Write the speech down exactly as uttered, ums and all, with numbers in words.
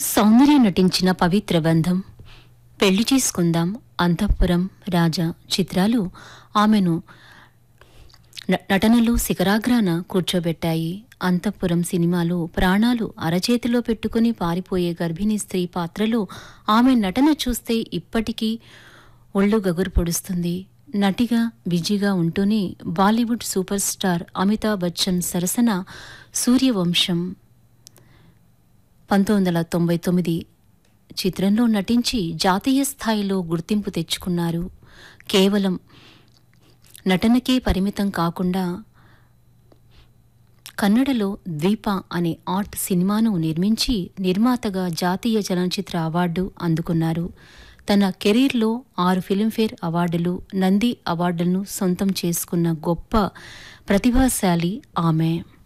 సౌందర్య నటించిన పవిత్ర బంధం, పెళ్లి చేసుకుందాం, అంతఃపురం, రాజా చిత్రాలు ఆమెను న- నటనలో శిఖరాగ్రాన కూర్చోబెట్టాయి. అంతఃపురం సినిమాలో ప్రాణాలు అరచేతిలో పెట్టుకుని పారిపోయే గర్భిణీ స్త్రీ పాత్రలో ఆమె నటన చూస్తే ఇప్పటికీ ఒళ్ళు గగురు పొడుస్తుంది. నటిగా బిజీగా ఉంటూనే బాలీవుడ్ సూపర్ స్టార్ అమితాబ్ బచ్చన్ సరసన సూర్యవంశం పంతొమ్మిది వందల తొంభై తొమ్మిది చిత్రంలో నటించి జాతీయ స్థాయిలో గుర్తింపు తెచ్చుకున్నారు. కేవలం నటనకే పరిమితం కాకుండా కన్నడలో ద్వీప అనే ఆర్ట్ సినిమాను నిర్మించి నిర్మాతగా జాతీయ చలనచిత్ర అవార్డు అందుకున్నారు. తన కెరీర్లో ఆరు ఫిల్మ్ఫేర్ అవార్డులు, నంది అవార్డులను సొంతం చేసుకున్న గొప్ప ప్రతిభాశాలి ఆమె.